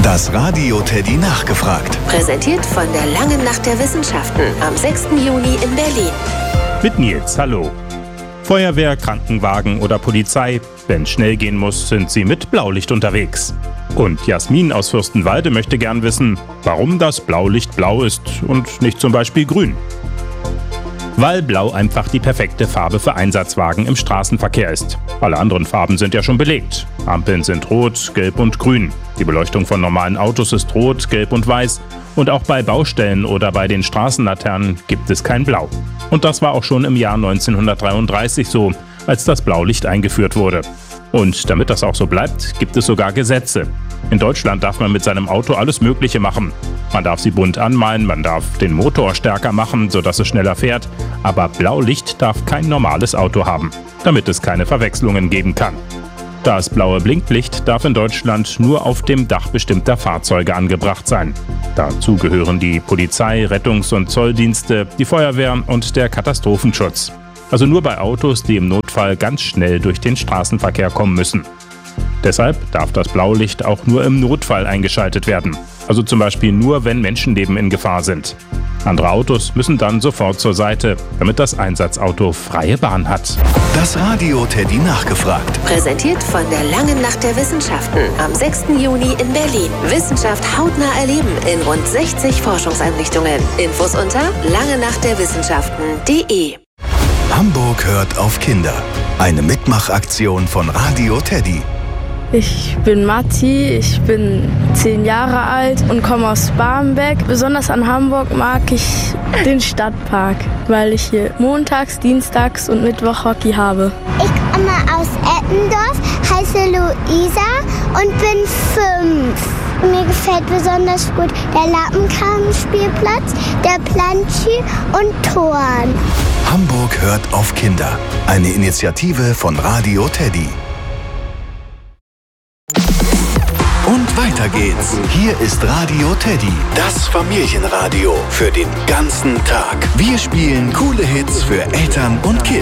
Das Radio Teddy nachgefragt. Präsentiert von der Langen Nacht der Wissenschaften am 6. Juni in Berlin. Mit Nils, hallo. Feuerwehr, Krankenwagen oder Polizei, wenn es schnell gehen muss, sind sie mit Blaulicht unterwegs. Und Jasmin aus Fürstenwalde möchte gern wissen, warum das Blaulicht blau ist und nicht zum Beispiel grün. Weil Blau einfach die perfekte Farbe für Einsatzwagen im Straßenverkehr ist. Alle anderen Farben sind ja schon belegt. Ampeln sind rot, gelb und grün. Die Beleuchtung von normalen Autos ist rot, gelb und weiß. Und auch bei Baustellen oder bei den Straßenlaternen gibt es kein Blau. Und das war auch schon im Jahr 1933 so, als das Blaulicht eingeführt wurde. Und damit das auch so bleibt, gibt es sogar Gesetze. In Deutschland darf man mit seinem Auto alles Mögliche machen. Man darf sie bunt anmalen, man darf den Motor stärker machen, sodass es schneller fährt. Aber Blaulicht darf kein normales Auto haben, damit es keine Verwechslungen geben kann. Das blaue Blinklicht darf in Deutschland nur auf dem Dach bestimmter Fahrzeuge angebracht sein. Dazu gehören die Polizei, Rettungs- und Zolldienste, die Feuerwehr und der Katastrophenschutz. Also nur bei Autos, die im Notfall ganz schnell durch den Straßenverkehr kommen müssen. Deshalb darf das Blaulicht auch nur im Notfall eingeschaltet werden. Also zum Beispiel nur, wenn Menschenleben in Gefahr sind. Andere Autos müssen dann sofort zur Seite, damit das Einsatzauto freie Bahn hat. Das Radio Teddy nachgefragt. Präsentiert von der Langen Nacht der Wissenschaften am 6. Juni in Berlin. Wissenschaft hautnah erleben in rund 60 Forschungseinrichtungen. Infos unter langenachtderwissenschaften.de. Hamburg hört auf Kinder. Eine Mitmachaktion von Radio Teddy. Ich bin Matti, ich bin 10 Jahre alt und komme aus Barmbek. Besonders an Hamburg mag ich den Stadtpark, weil ich hier montags, dienstags und Mittwoch Hockey habe. Ich komme aus Eppendorf, heiße Luisa und bin 5. Mir gefällt besonders gut der Lappenkranenspielplatz, der Planschie und Toren. Hamburg hört auf Kinder. Eine Initiative von Radio Teddy. Und weiter geht's. Hier ist Radio Teddy, das Familienradio für den ganzen Tag. Wir spielen coole Hits für Eltern und Kids.